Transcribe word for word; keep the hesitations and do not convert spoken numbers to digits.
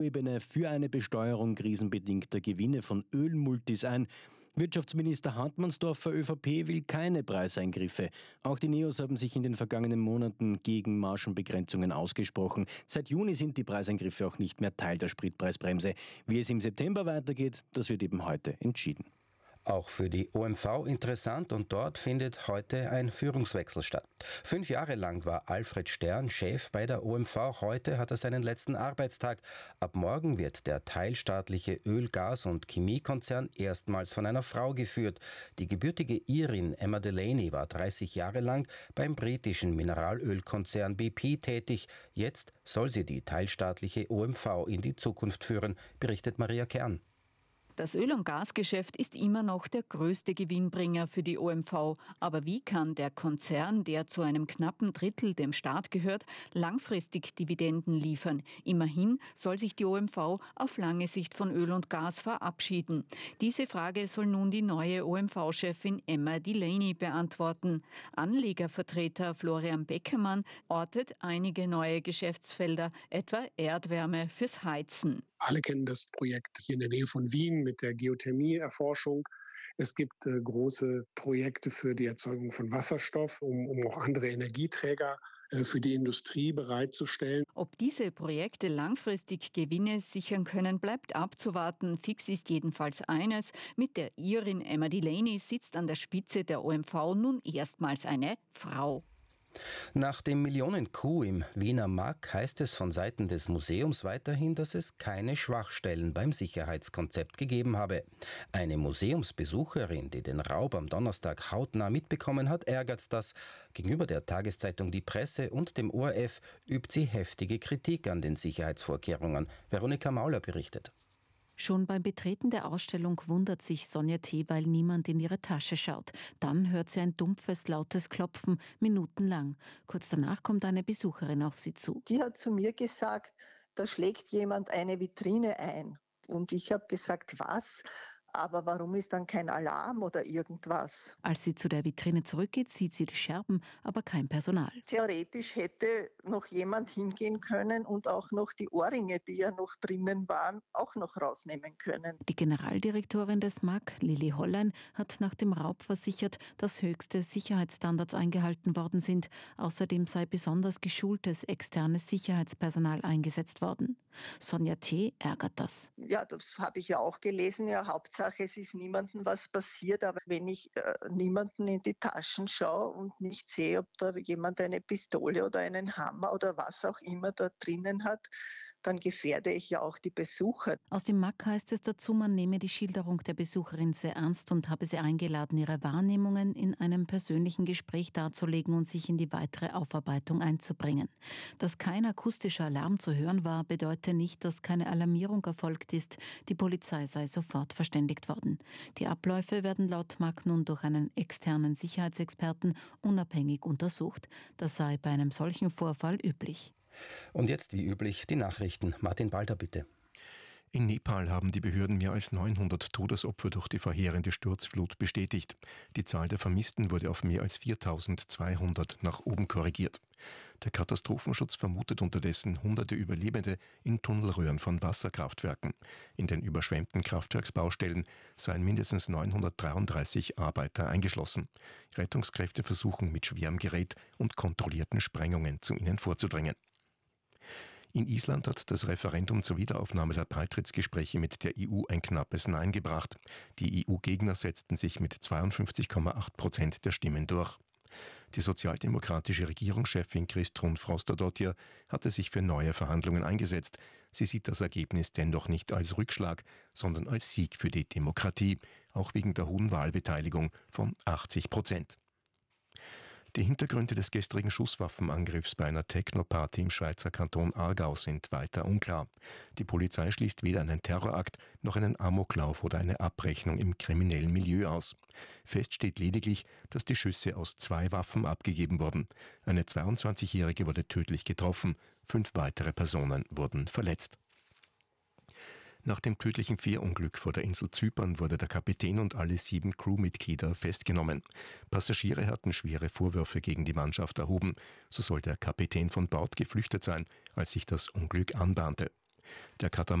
Ebene für eine Besteuerung krisenbedingter Gewinne von Ölmultis ein. Wirtschaftsminister Hartmannsdorfer ÖVP will keine Preiseingriffe. Auch die Neos haben sich in den vergangenen Monaten gegen Margenbegrenzungen ausgesprochen. Seit Juni sind die Preiseingriffe auch nicht mehr Teil der Spritpreisbremse. Wie es im September weitergeht, das wird eben heute entschieden. Auch für die O M V interessant, und dort findet heute ein Führungswechsel statt. Fünf Jahre lang war Alfred Stern Chef bei der O M V. Heute hat er seinen letzten Arbeitstag. Ab morgen wird der teilstaatliche Öl-, Gas- und Chemiekonzern erstmals von einer Frau geführt. Die gebürtige Irin Emma Delaney war dreißig Jahre lang beim britischen Mineralölkonzern B P tätig. Jetzt soll sie die teilstaatliche O M V in die Zukunft führen, berichtet Maria Kern. Das Öl- und Gasgeschäft ist immer noch der größte Gewinnbringer für die O M V. Aber wie kann der Konzern, der zu einem knappen Drittel dem Staat gehört, langfristig Dividenden liefern? Immerhin soll sich die O M V auf lange Sicht von Öl und Gas verabschieden. Diese Frage soll nun die neue O M V-Chefin Emma Delaney beantworten. Anlegervertreter Florian Beckermann ortet einige neue Geschäftsfelder, etwa Erdwärme fürs Heizen. Alle kennen das Projekt hier in der Nähe von Wien mit der Geothermieerforschung. Es gibt äh, große Projekte für die Erzeugung von Wasserstoff, um, um auch andere Energieträger äh, für die Industrie bereitzustellen. Ob diese Projekte langfristig Gewinne sichern können, bleibt abzuwarten. Fix ist jedenfalls eines: Mit der Irin Emma Delaney sitzt an der Spitze der O M V nun erstmals eine Frau. Nach dem Millionen-Coup im Wiener Mack heißt es von Seiten des Museums weiterhin, dass es keine Schwachstellen beim Sicherheitskonzept gegeben habe. Eine Museumsbesucherin, die den Raub am Donnerstag hautnah mitbekommen hat, ärgert das. Gegenüber der Tageszeitung Die Presse und dem O R F übt sie heftige Kritik an den Sicherheitsvorkehrungen. Veronika Mauler berichtet. Schon beim Betreten der Ausstellung wundert sich Sonja T., weil niemand in ihre Tasche schaut. Dann hört sie ein dumpfes, lautes Klopfen, minutenlang. Kurz danach kommt eine Besucherin auf sie zu. Die hat zu mir gesagt, da schlägt jemand eine Vitrine ein. Und ich habe gesagt, was? Aber warum ist dann kein Alarm oder irgendwas? Als sie zu der Vitrine zurückgeht, sieht sie die Scherben, aber kein Personal. Theoretisch hätte noch jemand hingehen können und auch noch die Ohrringe, die ja noch drinnen waren, auch noch rausnehmen können. Die Generaldirektorin des Mack, Lili Hollein, hat nach dem Raub versichert, dass höchste Sicherheitsstandards eingehalten worden sind. Außerdem sei besonders geschultes externes Sicherheitspersonal eingesetzt worden. Sonja T. ärgert das. Ja, das habe ich ja auch gelesen. Ja, Hauptsache es ist niemandem was passiert, aber wenn ich äh, niemanden in die Taschen schaue und nicht sehe, ob da jemand eine Pistole oder einen Hammer oder was auch immer da drinnen hat, dann gefährde ich ja auch die Besucher. Aus dem Mack heißt es dazu, man nehme die Schilderung der Besucherin sehr ernst und habe sie eingeladen, ihre Wahrnehmungen in einem persönlichen Gespräch darzulegen und sich in die weitere Aufarbeitung einzubringen. Dass kein akustischer Alarm zu hören war, bedeute nicht, dass keine Alarmierung erfolgt ist. Die Polizei sei sofort verständigt worden. Die Abläufe werden laut Mack nun durch einen externen Sicherheitsexperten unabhängig untersucht. Das sei bei einem solchen Vorfall üblich. Und jetzt, wie üblich, die Nachrichten. Martin Balder, bitte. In Nepal haben die Behörden mehr als neunhundert Todesopfer durch die verheerende Sturzflut bestätigt. Die Zahl der Vermissten wurde auf mehr als viertausendzweihundert nach oben korrigiert. Der Katastrophenschutz vermutet unterdessen hunderte Überlebende in Tunnelröhren von Wasserkraftwerken. In den überschwemmten Kraftwerksbaustellen seien mindestens neunhundertdreiunddreißig Arbeiter eingeschlossen. Rettungskräfte versuchen mit schwerem Gerät und kontrollierten Sprengungen zu ihnen vorzudringen. In Island hat das Referendum zur Wiederaufnahme der Beitrittsgespräche mit der E U ein knappes Nein gebracht. Die E U-Gegner setzten sich mit zweiundfünfzig Komma acht Prozent der Stimmen durch. Die sozialdemokratische Regierungschefin Kristrún Frostadóttir hatte sich für neue Verhandlungen eingesetzt. Sie sieht das Ergebnis dennoch nicht als Rückschlag, sondern als Sieg für die Demokratie, auch wegen der hohen Wahlbeteiligung von achtzig Prozent. Die Hintergründe des gestrigen Schusswaffenangriffs bei einer Techno-Party im Schweizer Kanton Aargau sind weiter unklar. Die Polizei schließt weder einen Terrorakt noch einen Amoklauf oder eine Abrechnung im kriminellen Milieu aus. Fest steht lediglich, dass die Schüsse aus zwei Waffen abgegeben wurden. Eine zweiundzwanzigjährige wurde tödlich getroffen, fünf weitere Personen wurden verletzt. Nach dem tödlichen Fährunglück vor der Insel Zypern wurde der Kapitän und alle sieben Crewmitglieder festgenommen. Passagiere hatten schwere Vorwürfe gegen die Mannschaft erhoben. So soll der Kapitän von Bord geflüchtet sein, als sich das Unglück anbahnte. Der Katamaran